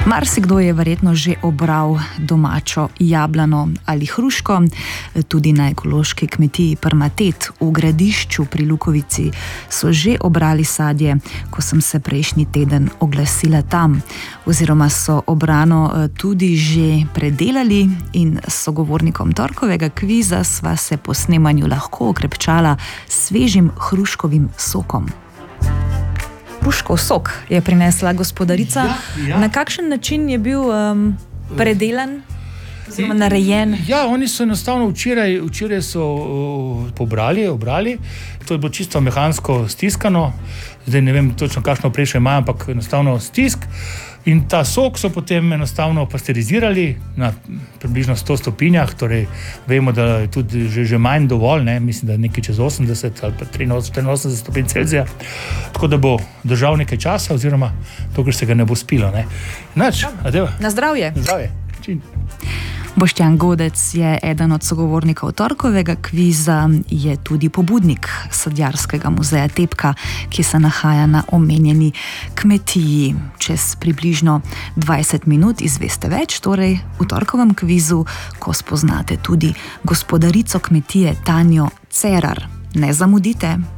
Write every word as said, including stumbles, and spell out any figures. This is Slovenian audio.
Marsikdo je verjetno že obral domačo jablano ali hruško, tudi na ekološki kmetiji Prmatet v Gradišču pri Lukovici so že obrali sadje, ko sem se prejšnji teden oglasila tam, oziroma so obrano tudi že predelali in s sogovornikom torkovega kviza sva se po snemanju lahko okrepčala s svežim hruškovim sokom. Hruškov sok je prinesla gospodarica. Ja, ja. Na kakšen način je bil um, predelan oziroma narejen? Ja, oni so enostavno včeraj, včeraj so uh, pobrali, obrali. To je bilo čisto mehansko stiskano. Zdaj ne vem točno, kakšno prejšnje imajo, ampak enostavno stisk. In ta sok so potem enostavno pasterizirali na približno sto stopinjah, torej vemo, da je tudi že, že manj dovolj, ne? Mislim, da je nekaj čez osemdeset ali pa triinosemdeset stopinj Celzija, tako da bo držal nekaj časa, oziroma dokler se ga ne bo spilo. Ne? Nač, adeva. Na zdravje. Na zdravje. Čin. Boštjan Godec je eden od sogovornikov torkovega kviza, je tudi pobudnik Sadjarskega muzeja Tepka, ki se nahaja na omenjeni kmetiji. Čez približno dvajset minut izveste več, torej v torkovem kvizu, ko spoznate tudi gospodarico kmetije Tanjo Cerar. Ne zamudite!